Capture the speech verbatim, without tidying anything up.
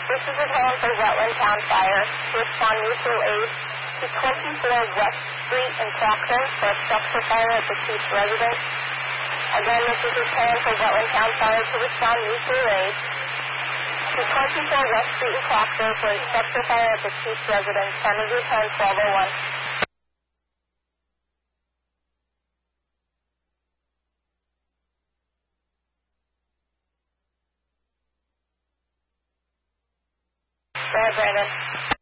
This is a call for Wetland Town Fire. To respond mutual aid to twenty-four West Street in Clarkson for a structure fire at the chief's residence. Again, this is a call for Wetland Town Fire to respond mutual aid to twenty-four West Street in Clarkson for a structure fire at the chief's residence. Kennedy ten twelve oh one. Go ahead, Brandon.